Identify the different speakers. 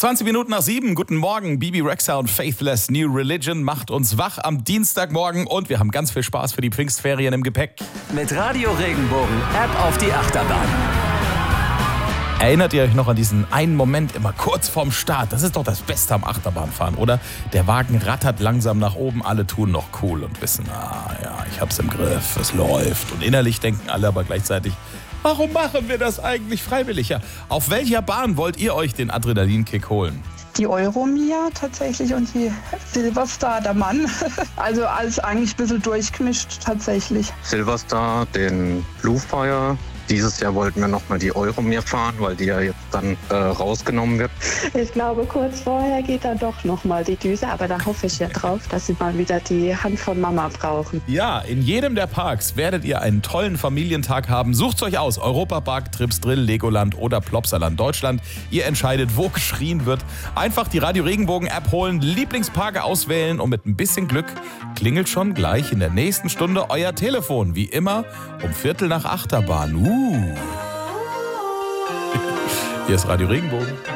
Speaker 1: 20 Minuten nach 7. Guten Morgen. Bibi Rexha und Faithless New Religion macht uns wach am Dienstagmorgen und wir haben ganz viel Spaß für die Pfingstferien im Gepäck.
Speaker 2: Mit Radio Regenbogen App auf die Achterbahn.
Speaker 1: Erinnert ihr euch noch an diesen einen Moment immer kurz vorm Start? Das ist doch das Beste am Achterbahnfahren, oder? Der Wagen rattert langsam nach oben, alle tun noch cool und wissen, ich hab's im Griff, es läuft. Und innerlich denken alle aber gleichzeitig, warum machen wir das eigentlich freiwillig? Ja, auf welcher Bahn wollt ihr euch den Adrenalinkick holen?
Speaker 3: Die Euromia tatsächlich und die Silverstar, der Mann. Also alles eigentlich ein bisschen durchgemischt tatsächlich.
Speaker 4: Silverstar, den Bluefire. Dieses Jahr wollten wir nochmal die Euromir fahren, weil die ja jetzt dann rausgenommen wird.
Speaker 5: Ich glaube, kurz vorher geht dann doch nochmal die Düse, aber da hoffe ich ja drauf, dass sie mal wieder die Hand von Mama brauchen.
Speaker 1: Ja, in jedem der Parks werdet ihr einen tollen Familientag haben. Sucht's euch aus, Europapark, Trips Drill, Legoland oder Plopsaland Deutschland. Ihr entscheidet, wo geschrien wird. Einfach die Radio Regenbogen App holen, Lieblingsparke auswählen und mit ein bisschen Glück klingelt schon gleich in der nächsten Stunde euer Telefon. Wie immer um 7:45 Achterbahn. Hier ist Radio Regenbogen.